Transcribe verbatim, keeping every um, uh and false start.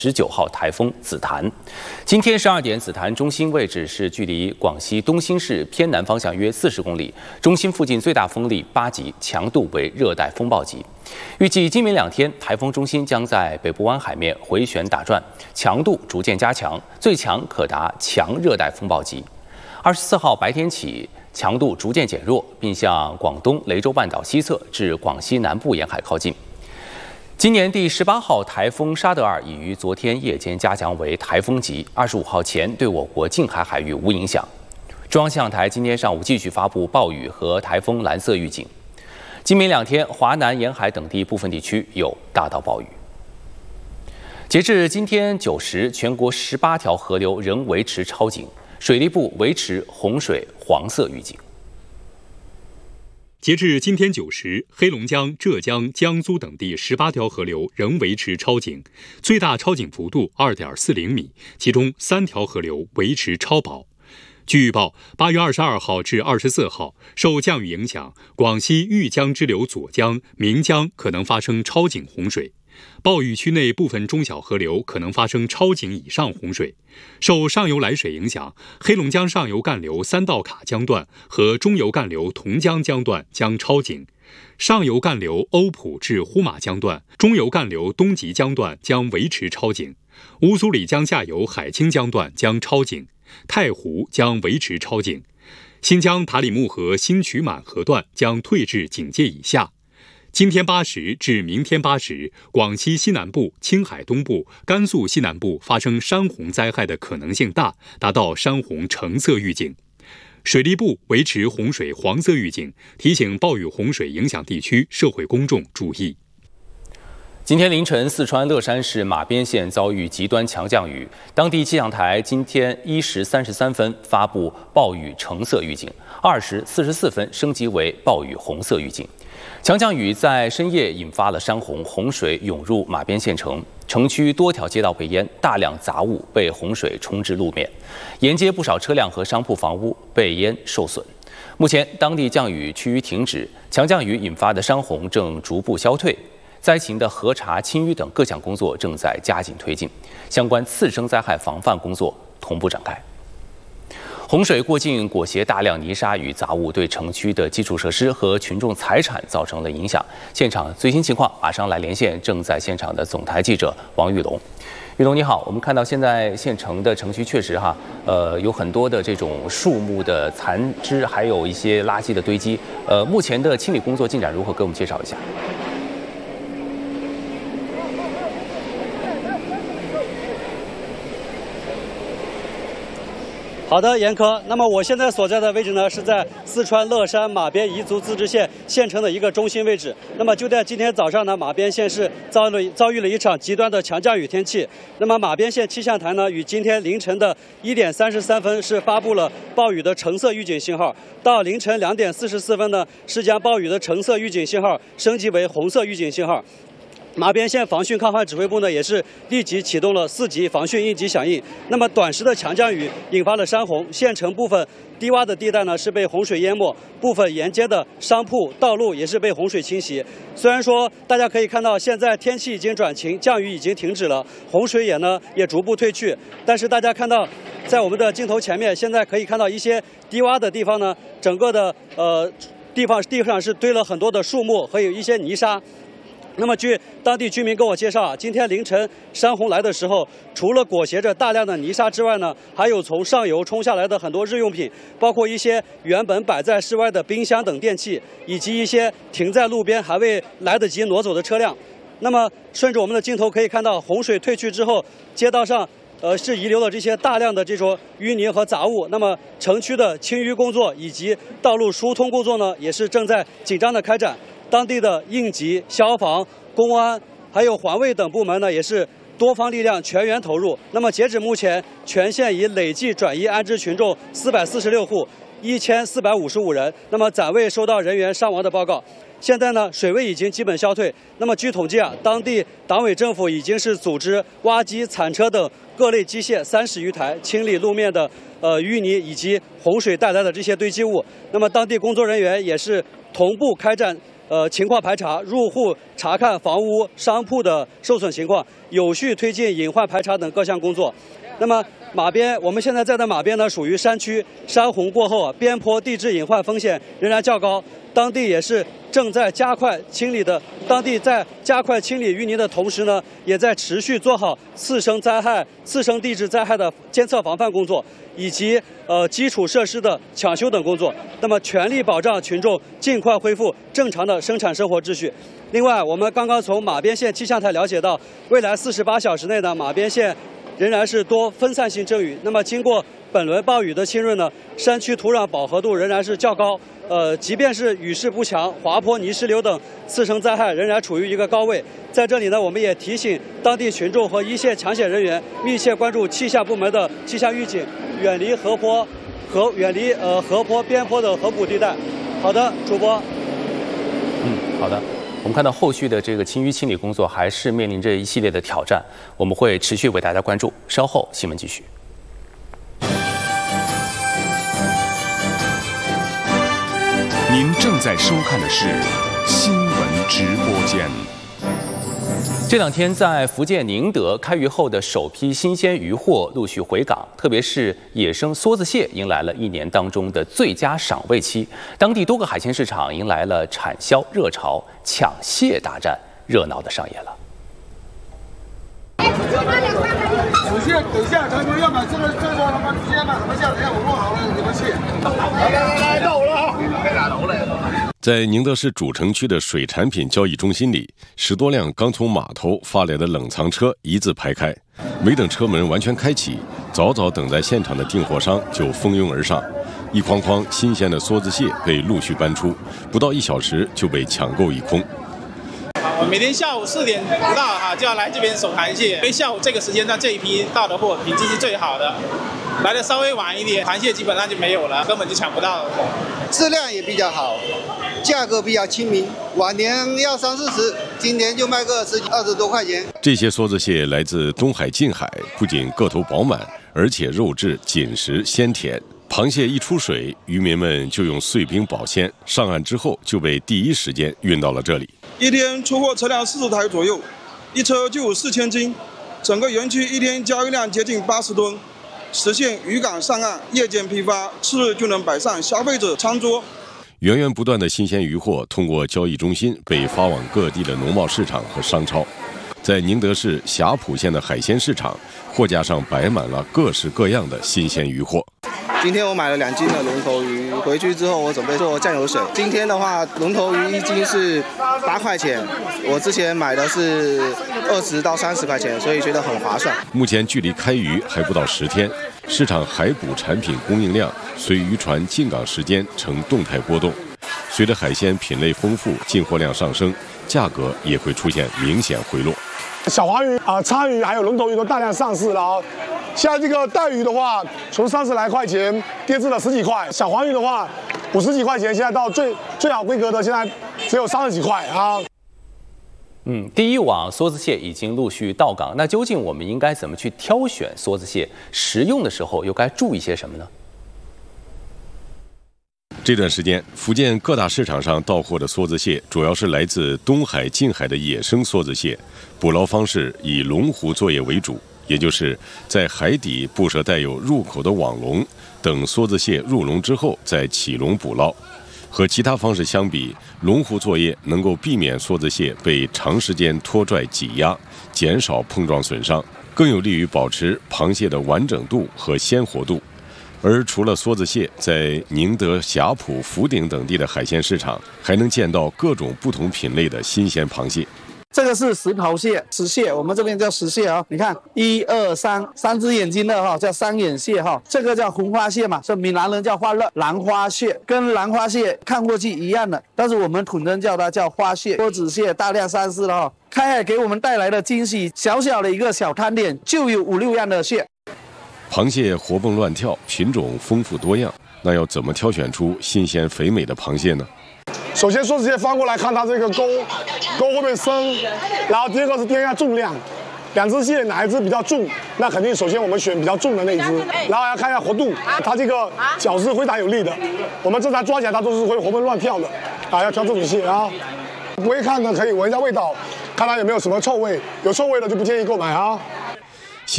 十九号台风紫檀，今天十二点，紫檀中心位置是距离广西东兴市偏南方向约四十公里，中心附近最大风力八级，强度为热带风暴级。预计今明两天，台风中心将在北部湾海面回旋打转，强度逐渐加强，最强可达强热带风暴级。二十四号白天起，强度逐渐减弱，并向广东雷州半岛西侧至广西南部沿海靠近。 今年第十八号台风沙德尔已于昨天夜间加强为台风级，二十五号前对我国近海海域无影响。中央气象台今天上午继续发布暴雨和台风蓝色预警。今明两天，华南沿海等地部分地区有大到暴雨。截至今天九时，全国十八条河流仍维持超警，水利部维持洪水黄色预警。 截至今天九时，黑龙江、浙江、江苏等地十八条河流仍维持超警，最大超警幅度二点四零米，其中三条河流维持超保。据预报，八月二十二号至二十四号，受降雨影响，广西豫江支流左江、岷江可能发生超警洪水。 暴雨区内部分中小河流可能发生超警以上洪水。受上游来水影响，黑龙江上游干流三道卡江段和中游干流同江江段将超警；上游干流欧普至呼玛江段、中游干流东极江段将维持超警；乌苏里江下游海清江段将超警；太湖将维持超警；新疆塔里木河新曲满河段将退至警戒以下。 今天八时至明天八时，广西西南部、青海东部、甘肃西南部发生山洪灾害的可能性大，达到山洪橙色预警。水利部维持洪水黄色预警，提醒暴雨洪水影响地区社会公众注意。 今天凌晨，四川乐山市马边县遭遇极端强降雨，当地气象台今天一时三十三分发布暴雨橙色预警，二时四十四分升级为暴雨红色预警。强降雨在深夜引发了山洪，洪水涌入马边县城，城区多条街道被淹，大量杂物被洪水冲至路面，沿街不少车辆和商铺、房屋被淹受损。 目前，当地降雨趋于停止，强降雨引发的山洪正逐步消退。 灾情的核查、清淤等各项工作正在加紧推进，相关次生灾害防范工作同步展开。洪水过境裹挟大量泥沙与杂物，对城区的基础设施和群众财产造成了影响。现场最新情况马上来连线正在现场的总台记者王玉龙。玉龙你好，我们看到现在县城的城区确实哈，呃，有很多的这种树木的残枝，还有一些垃圾的堆积。呃，目前的清理工作进展如何？给我们介绍一下。 好的，严科。那么我现在所在的位置呢，是在四川乐山马边彝族自治县县城的一个中心位置。那么就在今天早上呢，马边县是遭遇了遭遇了一场极端的强降雨天气。那么马边县气象台呢，于今天凌晨的一点三十三分是发布了暴雨的橙色预警信号，到凌晨两点四十四分呢，是将暴雨的橙色预警信号升级为红色预警信号。 马边县防汛抗旱指挥部呢，也是立即启动了四级防汛应急响应。那么短时的强降雨引发了山洪，县城部分低洼的地带呢是被洪水淹没，部分沿街的商铺、道路也是被洪水侵袭。虽然说大家可以看到，现在天气已经转晴，降雨已经停止了，洪水也呢也逐步退去，但是大家看到，在我们的镜头前面，现在可以看到一些低洼的地方呢，整个的呃地方地上是堆了很多的树木和有一些泥沙。 那么，据当地居民跟我介绍啊，今天凌晨山洪来的时候，除了裹挟着大量的泥沙之外呢，还有从上游冲下来的很多日用品，包括一些原本摆在室外的冰箱等电器，以及一些停在路边还未来得及挪走的车辆。那么，顺着我们的镜头可以看到，洪水退去之后，街道上呃是遗留了这些大量的这种淤泥和杂物。那么，城区的清淤工作以及道路疏通工作呢，也是正在紧张的开展。 当地的应急、消防、公安还有环卫等部门呢，也是多方力量全员投入。那么截止目前，全县已累计转移安置群众四百四十六户，一千四百五十五人。那么暂未收到人员伤亡的报告。现在呢，水位已经基本消退。那么据统计啊，当地党委政府已经是组织挖机、铲车等各类机械三十余台，清理路面的呃淤泥以及洪水带来的这些堆积物。那么当地工作人员也是同步开展。呃情况排查、入户查看房屋、商铺的受损情况，有序推进隐患排查等各项工作。那么马边，我们现在在的马边呢，属于山区，山洪过后啊，边坡地质隐患风险仍然较高，当地也是正在加快清理的。当地在加快清理淤泥的同时呢，也在持续做好次生灾害、次生地质灾害的监测防范工作，以及呃基础设施的抢修等工作。那么全力保障群众尽快恢复正常的生产生活秩序。另外，我们刚刚从马边县气象台了解到，未来四十八小时内呢，马边县仍然是多分散性阵雨。那么经过本轮暴雨的侵润呢，山区土壤饱和度仍然是较高。呃，即便是雨势不强，滑坡、泥石流等次生灾害仍然处于一个高位。在这里呢，我们也提醒当地群众和一线抢险人员密切关注气象部门的气象预警，远离河坡和远离呃河坡边坡的河谷地带。好的，主播。 嗯，好的。我们看到后续的这个清淤清理工作还是面临着一系列的挑战，我们会持续为大家关注。稍后新闻继续。 您正在收看的是新闻直播间。 这两天，在福建宁德开渔后的首批新鲜渔获陆续回港，特别是野生梭子蟹迎来了一年当中的最佳赏味期，当地多个海鲜市场迎来了产销热潮，抢蟹大战热闹的上演了。 首先等下咱们要买这个这个他妈直接买什么价？等下我弄好了你们蟹。来来来，到我了啊！开大楼来了。 在宁德市主城区的水产品交易中心里，十多辆刚从码头发来的冷藏车一字排开，没等车门完全开启，早早等在现场的订货商就蜂拥而上，一筐筐新鲜的梭子蟹被陆续搬出，不到一小时就被抢购一空。 我每天下午四点不到哈就要来这边守螃蟹，因为下午这个时间段这一批到的货品质是最好的，来的稍微晚一点，螃蟹基本上就没有了，根本就抢不到。 质量也比较好，价格比较亲民，往年要三四十，今年就卖个十几二十多块钱。 这些梭子蟹来自东海近海，不仅个头饱满，而且肉质紧实鲜甜。螃蟹一出水，渔民们就用碎冰保鲜，上岸之后就被第一时间运到了这里。 一天出货车辆四十台左右，一车就有四千斤，整个园区一天交易量接近八十吨，实现渔港上岸，夜间批发，次日就能摆上消费者餐桌。 源源不断的新鲜渔货通过交易中心被发往各地的农贸市场和商超。在宁德市霞浦县的海鲜市场，货架上摆满了各式各样的新鲜渔货。 今天我买了两斤的龙头鱼，回去之后我准备做酱油水。今天的话，龙头鱼一斤是八块钱，我之前买的是二十到三十块钱，所以觉得很划算。 目前距离开渔还不到十天，市场海捕产品供应量随渔船进港时间呈动态波动。随着海鲜品类丰富，进货量上升，价格也会出现明显回落。 小黄鱼啊、鲳鱼还有龙头鱼都大量上市了啊。像这个带鱼的话，从三十来块钱跌至了十几块；小黄鱼的话，五十几块钱，现在到最最好规格的，现在只有三十几块啊。 嗯，第一网梭子蟹已经陆续到港，那究竟我们应该怎么去挑选梭子蟹？食用的时候又该注意些什么呢？ 这段时间，福建各大市场上到货的梭子蟹主要是来自东海近海的野生梭子蟹，捕捞方式以龙湖作业为主，也就是在海底布设带有入口的网笼，等梭子蟹入笼之后再起笼捕捞。和其他方式相比，龙湖作业能够避免梭子蟹被长时间拖拽挤压，减少碰撞损伤，更有利于保持螃蟹的完整度和鲜活度。而除了梭子蟹，在宁德、霞浦、福鼎等地的海鲜市场，还能见到各种不同品类的新鲜螃蟹。 这个是石头蟹，石蟹，我们这边叫石蟹啊。你看，一二三，三只眼睛的哈，叫三眼蟹哈。这个叫红花蟹嘛，是闽南人叫花乐，兰花蟹跟兰花蟹看过去一样的，但是我们土人叫它叫花蟹。梭子蟹大量上市了哈，开海给我们带来的惊喜，小小的一个小摊点就有五六样的蟹。 螃蟹活蹦乱跳，品种丰富多样，那要怎么挑选出新鲜肥美的螃蟹呢？ 首先，梭子蟹翻过来看它这个钩，钩会不会生，然后第二个是掂一下重量，两只蟹哪一只比较重，那肯定首先我们选比较重的那一只，然后要看一下活度，它这个脚是非常有力的，我们正常抓起来它都是会活蹦乱跳的，啊，要挑这种蟹啊。 不会看的可以闻一下味道，看它有没有什么臭味，有臭味的就不建议购买啊。